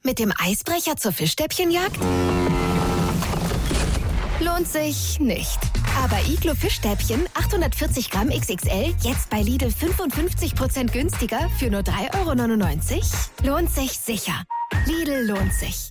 Mit dem Eisbrecher zur Fischstäbchenjagd? Lohnt sich nicht. Aber Iglo Fischstäbchen 840 Gramm XXL jetzt bei Lidl 55% günstiger für nur 3,99 €? Lohnt sich sicher. Lidl lohnt sich.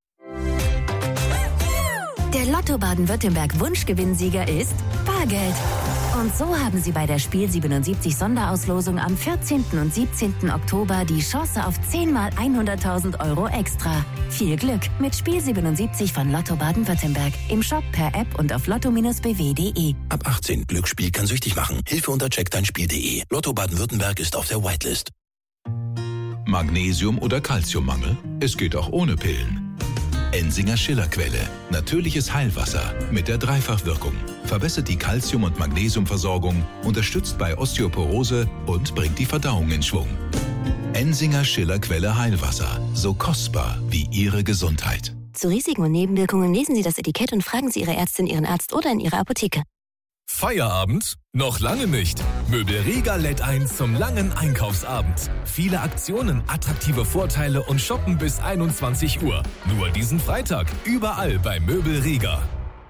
Der Lotto Baden-Württemberg Wunschgewinnsieger ist Bargeld. Und so haben Sie bei der Spiel 77 Sonderauslosung am 14. und 17. Oktober die Chance auf 10 mal 100.000 € extra. Viel Glück mit Spiel 77 von Lotto Baden-Württemberg. Im Shop, per App und auf lotto-bw.de. Ab 18. Glücksspiel kann süchtig machen. Hilfe unter checkdeinspiel.de. Lotto Baden-Württemberg ist auf der Whitelist. Magnesium- oder Calciummangel? Es geht auch ohne Pillen. Ensinger Schillerquelle. Natürliches Heilwasser mit der Dreifachwirkung. Verbessert die Calcium- und Magnesiumversorgung, unterstützt bei Osteoporose und bringt die Verdauung in Schwung. Ensinger Schillerquelle Heilwasser. So kostbar wie Ihre Gesundheit. Zu Risiken und Nebenwirkungen lesen Sie das Etikett und fragen Sie Ihre Ärztin, Ihren Arzt oder in Ihrer Apotheke. Feierabend? Noch lange nicht. Möbel Rega lädt ein zum langen Einkaufsabend. Viele Aktionen, attraktive Vorteile und Shoppen bis 21 Uhr. Nur diesen Freitag. Überall bei Möbel Rega.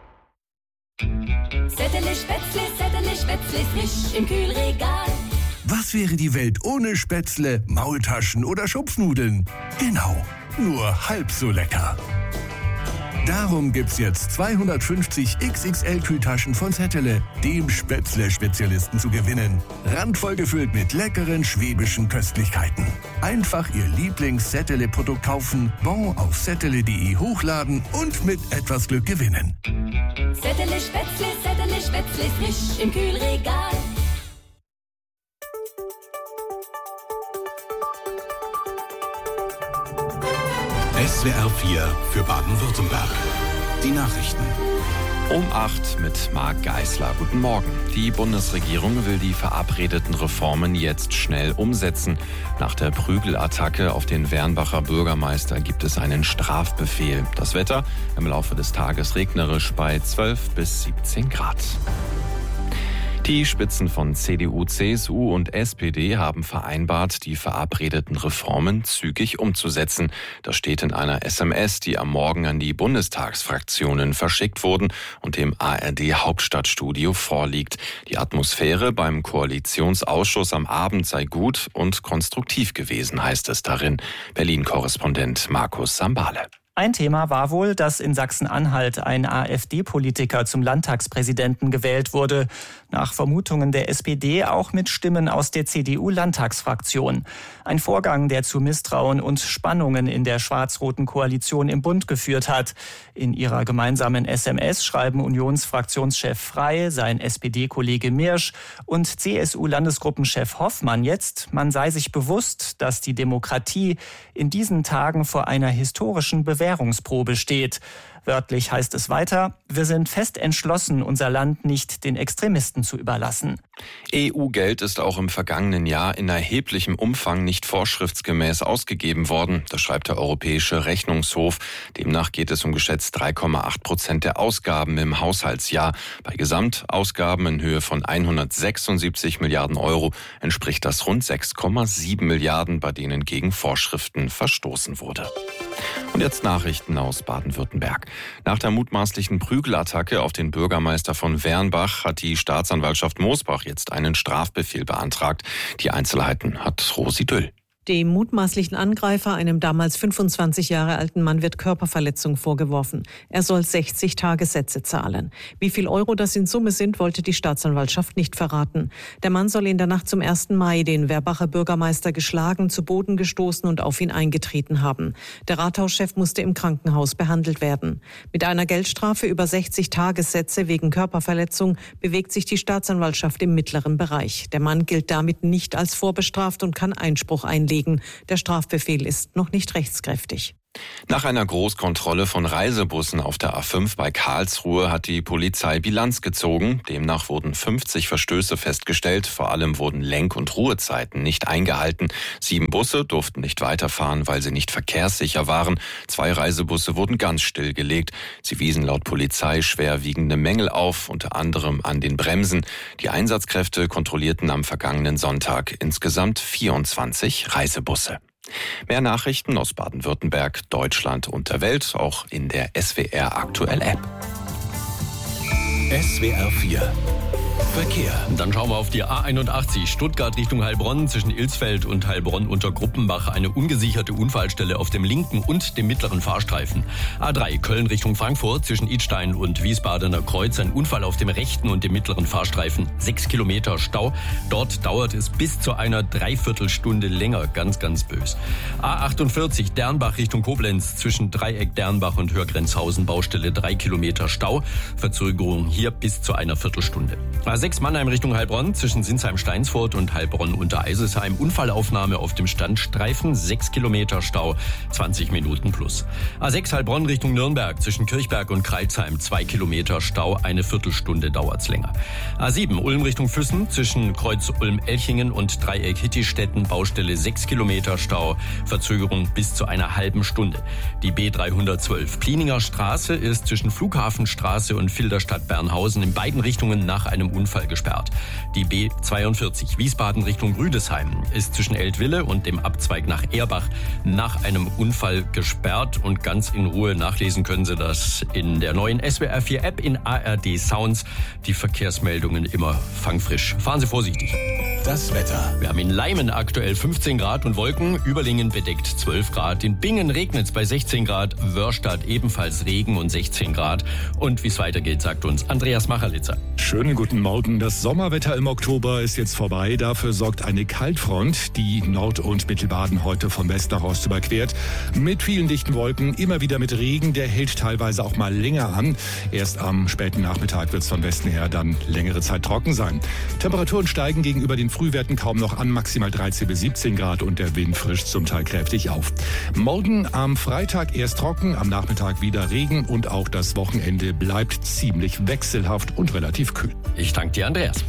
Zettele Spätzle, frisch im Kühlregal. Was wäre die Welt ohne Spätzle, Maultaschen oder Schupfnudeln? Genau, nur halb so lecker. Darum gibt's jetzt 250 XXL-Kühltaschen von Zettele, dem Spätzle-Spezialisten, zu gewinnen. Randvoll gefüllt mit leckeren schwäbischen Köstlichkeiten. Einfach Ihr Lieblings-Zettele-Produkt kaufen, Bon auf zettele.de hochladen und mit etwas Glück gewinnen. Zettele Spätzle, frisch im Kühlregal. SWR 4 für Baden-Württemberg. Die Nachrichten. Um 8 mit Marc Geisler. Guten Morgen. Die Bundesregierung will die verabredeten Reformen jetzt schnell umsetzen. Nach der Prügelattacke auf den Wernbacher Bürgermeister gibt es einen Strafbefehl. Das Wetter im Laufe des Tages regnerisch bei 12 bis 17 Grad. Die Spitzen von CDU, CSU und SPD haben vereinbart, die verabredeten Reformen zügig umzusetzen. Das steht in einer SMS, die am Morgen an die Bundestagsfraktionen verschickt wurden und dem ARD-Hauptstadtstudio vorliegt. Die Atmosphäre beim Koalitionsausschuss am Abend sei gut und konstruktiv gewesen, heißt es darin. Berlin-Korrespondent Markus Sambale. Ein Thema war wohl, dass in Sachsen-Anhalt ein AfD-Politiker zum Landtagspräsidenten gewählt wurde. Nach Vermutungen der SPD auch mit Stimmen aus der CDU-Landtagsfraktion. Ein Vorgang, der zu Misstrauen und Spannungen in der schwarz-roten Koalition im Bund geführt hat. In ihrer gemeinsamen SMS schreiben Unionsfraktionschef Frey, sein SPD-Kollege Mirsch und CSU-Landesgruppenchef Hoffmann jetzt, man sei sich bewusst, dass die Demokratie in diesen Tagen vor einer historischen Bewährungsprobe steht. Wörtlich heißt es weiter, wir sind fest entschlossen, unser Land nicht den Extremisten zu überlassen. EU-Geld ist auch im vergangenen Jahr in erheblichem Umfang nicht vorschriftsgemäß ausgegeben worden. Das schreibt der Europäische Rechnungshof. Demnach geht es um geschätzt 3,8% der Ausgaben im Haushaltsjahr. Bei Gesamtausgaben in Höhe von 176 Milliarden Euro entspricht das rund 6,7 Milliarden, bei denen gegen Vorschriften verstoßen wurde. Und jetzt Nachrichten aus Baden-Württemberg. Nach der mutmaßlichen Prügelattacke auf den Bürgermeister von Wernbach hat die Staatsanwaltschaft Mosbach jetzt einen Strafbefehl beantragt. Die Einzelheiten hat Rosi Düll. Dem mutmaßlichen Angreifer, einem damals 25 Jahre alten Mann, wird Körperverletzung vorgeworfen. Er soll 60 Tagessätze zahlen. Wie viel Euro das in Summe sind, wollte die Staatsanwaltschaft nicht verraten. Der Mann soll in der Nacht zum 1. Mai den Werbacher Bürgermeister geschlagen, zu Boden gestoßen und auf ihn eingetreten haben. Der Rathauschef musste im Krankenhaus behandelt werden. Mit einer Geldstrafe über 60 Tagessätze wegen Körperverletzung bewegt sich die Staatsanwaltschaft im mittleren Bereich. Der Mann gilt damit nicht als vorbestraft und kann Einspruch einlegen. Der Strafbefehl ist noch nicht rechtskräftig. Nach einer Großkontrolle von Reisebussen auf der A5 bei Karlsruhe hat die Polizei Bilanz gezogen. Demnach wurden 50 Verstöße festgestellt. Vor allem wurden Lenk- und Ruhezeiten nicht eingehalten. 7 Busse durften nicht weiterfahren, weil sie nicht verkehrssicher waren. 2 Reisebusse wurden ganz stillgelegt. Sie wiesen laut Polizei schwerwiegende Mängel auf, unter anderem an den Bremsen. Die Einsatzkräfte kontrollierten am vergangenen Sonntag insgesamt 24 Reisebusse. Mehr Nachrichten aus Baden-Württemberg, Deutschland und der Welt, auch in der SWR Aktuell App. SWR 4 Verkehr. Dann schauen wir auf die A81 Stuttgart Richtung Heilbronn zwischen Ilsfeld und Heilbronn unter Gruppenbach. Eine ungesicherte Unfallstelle auf dem linken und dem mittleren Fahrstreifen. A3 Köln Richtung Frankfurt zwischen Idstein und Wiesbadener Kreuz. Ein Unfall auf dem rechten und dem mittleren Fahrstreifen. 6 Kilometer Stau. Dort dauert es bis zu einer Dreiviertelstunde länger. Ganz, ganz bös. A48 Dernbach Richtung Koblenz zwischen Dreieck Dernbach und Hörgrenzhausen. Baustelle 3 Kilometer Stau. Verzögerung hier bis zu einer Viertelstunde. A6 Mannheim Richtung Heilbronn zwischen Sinsheim-Steinsfurt und Heilbronn-Untereiselsheim. Unfallaufnahme auf dem Standstreifen, 6 Kilometer Stau, 20 Minuten plus. A6 Heilbronn Richtung Nürnberg zwischen Kirchberg und Kreilsheim, 2 Kilometer Stau, eine Viertelstunde dauert's länger. A7 Ulm Richtung Füssen zwischen Kreuz Ulm-Elchingen und Dreieck Hittistetten, Baustelle 6 Kilometer Stau, Verzögerung bis zu einer halben Stunde. Die B312 Plininger Straße ist zwischen Flughafenstraße und Filderstadt-Bernhausen in beiden Richtungen nach einem Unfall gesperrt. Die B42 Wiesbaden Richtung Rüdesheim ist zwischen Eltville und dem Abzweig nach Erbach nach einem Unfall gesperrt und ganz in Ruhe nachlesen können Sie das in der neuen SWR 4 App in ARD Sounds. Die Verkehrsmeldungen immer fangfrisch. Fahren Sie vorsichtig. Das Wetter. Wir haben in Leimen aktuell 15 Grad und Wolken, Überlingen bedeckt 12 Grad, in Bingen regnet es bei 16 Grad, Wörstadt ebenfalls Regen und 16 Grad. Und wie es weitergeht, sagt uns Andreas Macherlitzer. Schönen guten Morgen. Das Sommerwetter im Oktober ist jetzt vorbei. Dafür sorgt eine Kaltfront, die Nord- und Mittelbaden heute von West nach Ost überquert. Mit vielen dichten Wolken, immer wieder mit Regen. Der hält teilweise auch mal länger an. Erst am späten Nachmittag wird es von Westen her dann längere Zeit trocken sein. Temperaturen steigen gegenüber den Frühwerten kaum noch an, maximal 13 bis 17 Grad und der Wind frischt zum Teil kräftig auf. Morgen am Freitag erst trocken, am Nachmittag wieder Regen und auch das Wochenende bleibt ziemlich wechselhaft und relativ kühl. Ich danke dir, Andreas.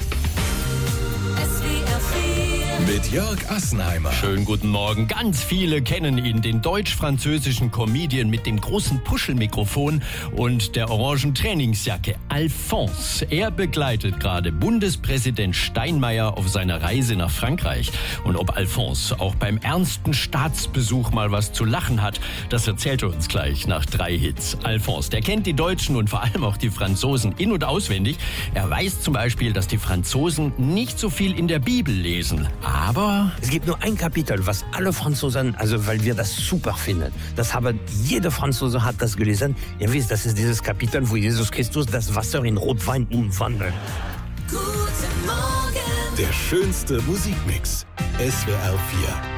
Mit Jörg Assenheimer. Schönen guten Morgen. Ganz viele kennen ihn, den deutsch-französischen Comedian mit dem großen Puschelmikrofon und der orangen Trainingsjacke, Alphonse. Er begleitet gerade Bundespräsident Steinmeier auf seiner Reise nach Frankreich. Und ob Alphonse auch beim ernsten Staatsbesuch mal was zu lachen hat, das erzählt er uns gleich nach 3 Hits. Alphonse, der kennt die Deutschen und vor allem auch die Franzosen in- und auswendig. Er weiß zum Beispiel, dass die Franzosen nicht so viel in der Bibel lesen. Aber es gibt nur ein Kapitel, was alle Franzosen, also weil wir das super finden. Das haben, jeder Franzose hat das gelesen. Ihr wisst, das ist dieses Kapitel, wo Jesus Christus das Wasser in Rotwein umwandelt. Guten Morgen. Der schönste Musikmix. SWR 4.